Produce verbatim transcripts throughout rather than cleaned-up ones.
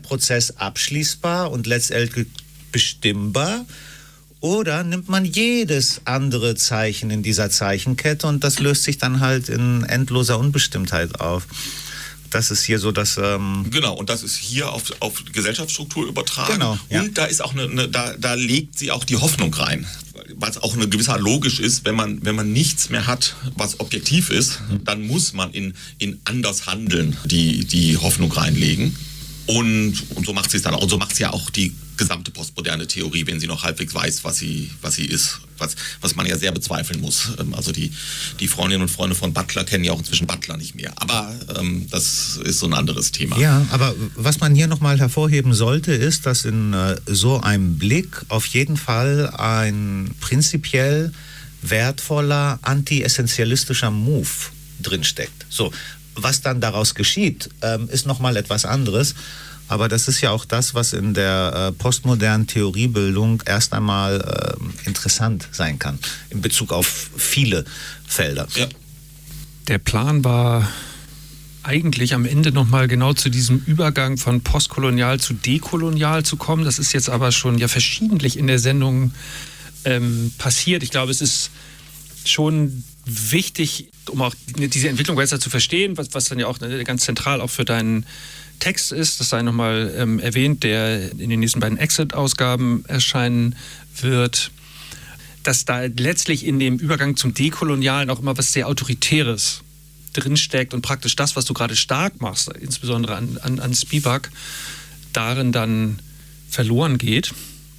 Prozess abschließbar und letztendlich bestimmbar? Oder nimmt man jedes andere Zeichen in dieser Zeichenkette und das löst sich dann halt in endloser Unbestimmtheit auf? Das ist hier so das... Ähm genau, und das ist hier auf, auf Gesellschaftsstruktur übertragen. Genau, ja. Und da ist auch eine, eine da, da legt sie auch die Hoffnung rein. Weil es auch eine gewisser logisch ist, wenn man, wenn man nichts mehr hat, was objektiv ist, dann muss man in, in anders handeln die, die Hoffnung reinlegen. Und, und so macht sie es dann auch. Und so macht sie ja auch die gesamte postmoderne Theorie, wenn sie noch halbwegs weiß, was sie, was sie ist. Was, was man ja sehr bezweifeln muss. Also die, die Freundinnen und Freunde von Butler kennen ja auch inzwischen Butler nicht mehr. Aber ähm, das ist so ein anderes Thema. Ja, aber was man hier nochmal hervorheben sollte, ist, dass in äh, so einem Blick auf jeden Fall ein prinzipiell wertvoller, anti-essentialistischer Move drinsteckt. So, was dann daraus geschieht, ähm, ist nochmal etwas anderes. Aber das ist ja auch das, was in der äh, postmodernen Theoriebildung erst einmal äh, interessant sein kann, in Bezug auf viele Felder. Ja. Der Plan war eigentlich am Ende nochmal genau zu diesem Übergang von postkolonial zu dekolonial zu kommen. Das ist jetzt aber schon ja verschiedentlich in der Sendung ähm, passiert. Ich glaube, es ist schon wichtig, um auch diese Entwicklung besser zu verstehen, was, was dann ja auch ganz zentral auch für deinen Text ist, das sei nochmal ähm, erwähnt, der in den nächsten beiden Exit-Ausgaben erscheinen wird, dass da letztlich in dem Übergang zum Dekolonialen auch immer was sehr Autoritäres drinsteckt und praktisch das, was du gerade stark machst, insbesondere an, an, an Spivak, darin dann verloren geht.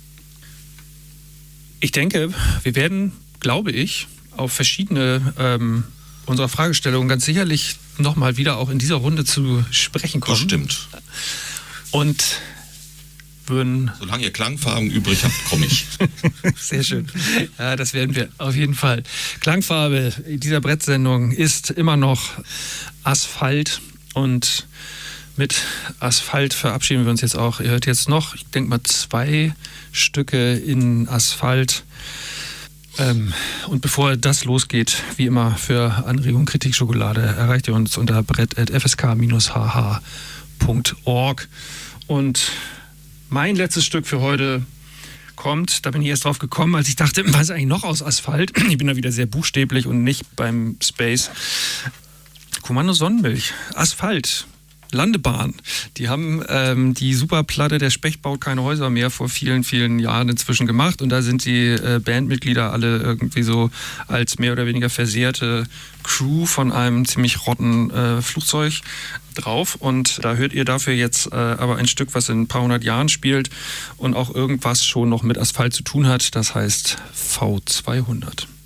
Ich denke, wir werden, glaube ich, auf verschiedene ähm, unserer Fragestellungen ganz sicherlich nochmal wieder auch in dieser Runde zu sprechen kommen. Bestimmt. Und würden... Solange ihr Klangfarben übrig habt, komme ich. Sehr schön. Ja, das werden wir auf jeden Fall. Klangfarbe dieser Brettsendung ist immer noch Asphalt. Und mit Asphalt verabschieden wir uns jetzt auch. Ihr hört jetzt noch, ich denke mal, zwei Stücke in Asphalt. Ähm, und bevor das losgeht, wie immer, für Anregung, Kritik, Schokolade, erreicht ihr uns unter brett at f s k dash h h punkt org. Und mein letztes Stück für heute kommt, da bin ich erst drauf gekommen, als ich dachte, was ist eigentlich noch aus Asphalt? Ich bin da wieder sehr buchstäblich und nicht beim Space. Kommando Sonnenmilch, Asphalt. Landebahn. Die haben ähm, die Superplatte Der Specht baut keine Häuser mehr vor vielen, vielen Jahren inzwischen gemacht und da sind die äh, Bandmitglieder alle irgendwie so als mehr oder weniger versehrte Crew von einem ziemlich rotten äh, Flugzeug drauf und da hört ihr dafür jetzt äh, aber ein Stück, was in ein paar hundert Jahren spielt und auch irgendwas schon noch mit Asphalt zu tun hat, das heißt V zweihundert.